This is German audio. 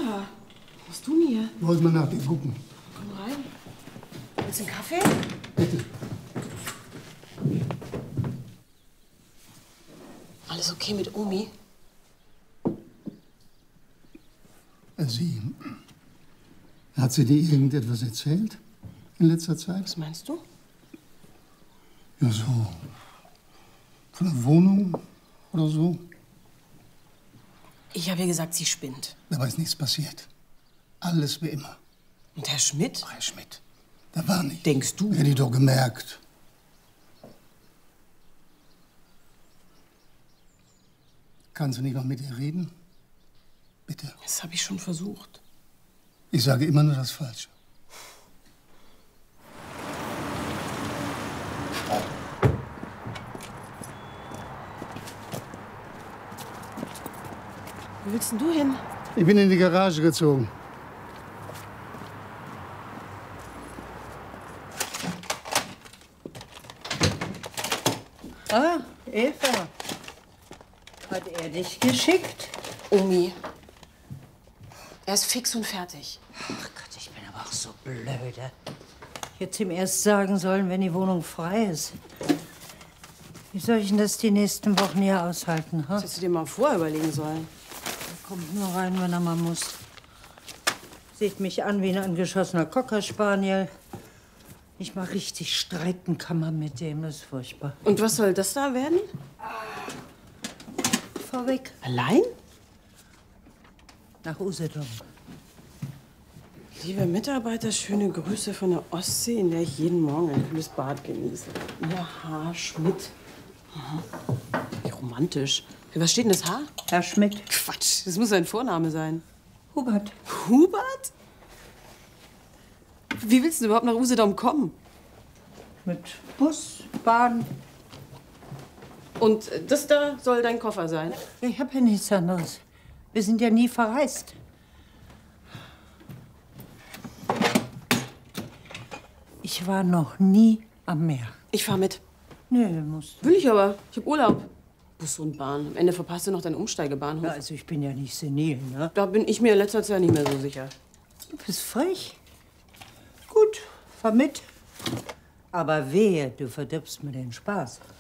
Eva, was tun hier? Wollt mal nach dir gucken. Komm rein. Willst du einen Kaffee? Bitte. Alles okay mit Omi? Hat sie dir irgendetwas erzählt in letzter Zeit? Was meinst du? Ja, so. Von der Wohnung oder so. Ich habe ihr gesagt, sie spinnt. Dabei ist nichts passiert. Alles wie immer. Und Herr Schmidt? Ach, Herr Schmidt, da war nicht. Denkst du? Hätte ich doch gemerkt. Kannst du nicht mal mit ihr reden? Bitte. Das habe ich schon versucht. Ich sage immer nur das Falsche. Wo willst denn du hin? Ich bin in die Garage gezogen. Ah, Eva. Hat er dich geschickt? Omi. Er ist fix und fertig. Ach Gott, ich bin aber auch so blöde. Ich hätte ihm erst sagen sollen, wenn die Wohnung frei ist. Wie soll ich denn das die nächsten Wochen hier aushalten? Das hättest du dir mal vorher überlegen sollen. Er kommt nur rein, wenn er mal muss. Sieht mich an wie ein angeschossener Cocker Spaniel. Nicht mal richtig streiten kann man mit dem, das ist furchtbar. Und was soll das da werden? Fahr weg. Allein? Nach Usedom. Liebe Mitarbeiter, schöne Grüße von der Ostsee, in der ich jeden Morgen ein kühles Bad genieße. Ihr H. Schmidt. Aha. Wie romantisch. Für was steht denn das H? Herr Schmidt. Quatsch, das muss sein Vorname sein. Hubert. Hubert? Wie willst du überhaupt nach Usedom kommen? Mit Bus, Bahn. Und das da soll dein Koffer sein? Ich habe ja nichts anderes. Wir sind ja nie verreist. Ich war noch nie am Meer. Ich fahr mit. Nee, musst du. Will ich aber. Ich hab Urlaub. Bus und Bahn. Am Ende verpasst du noch deinen Umsteigebahnhof. Ja, also ich bin ja nicht senil, ne? Da bin ich mir in letzter Zeit nicht mehr so sicher. Du bist frech. Gut, fahr mit. Aber wehe, du verdirbst mir den Spaß.